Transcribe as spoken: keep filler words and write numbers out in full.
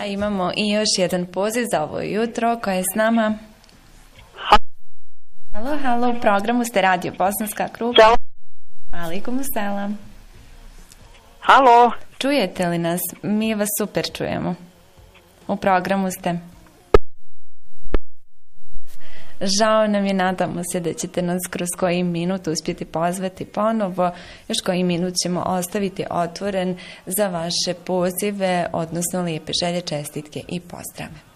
A imamo i još jedan poziv za ovo jutro koja je s nama. Halo, halo, u programu ste Radio Bosanska Krupa. Ćao. Alikum selam. Halo. Čujete li nas? Mi vas super čujemo. U programu ste. Žao nam je, nadamo se da ćete nas kroz koji minut uspjeti pozvati ponovo. Još koji minut ćemo ostaviti otvoren za vaše pozive, odnosno lijepe želje, čestitke i pozdrave.